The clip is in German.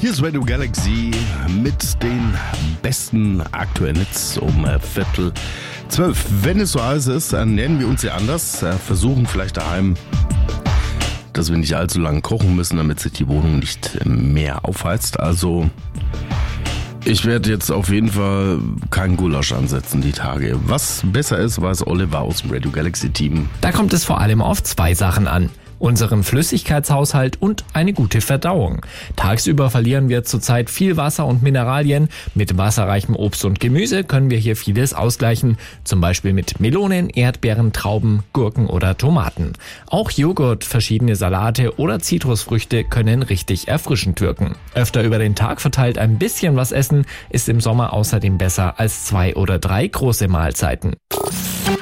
Hier ist Radio Galaxy mit den besten aktuellen Hits um 11:45. Wenn es so heiß ist, dann nennen wir uns ja anders. Versuchen vielleicht daheim, dass wir nicht allzu lange kochen müssen, damit sich die Wohnung nicht mehr aufheizt. Also ich werde jetzt auf jeden Fall keinen Gulasch ansetzen die Tage. Was besser ist, weiß Oliver aus dem Radio Galaxy Team. Da kommt es vor allem auf 2 Sachen an: unseren Flüssigkeitshaushalt und eine gute Verdauung. Tagsüber verlieren wir zurzeit viel Wasser und Mineralien. Mit wasserreichem Obst und Gemüse können wir hier vieles ausgleichen. Zum Beispiel mit Melonen, Erdbeeren, Trauben, Gurken oder Tomaten. Auch Joghurt, verschiedene Salate oder Zitrusfrüchte können richtig erfrischend wirken. Öfter über den Tag verteilt ein bisschen was essen ist im Sommer außerdem besser als 2 oder 3 große Mahlzeiten.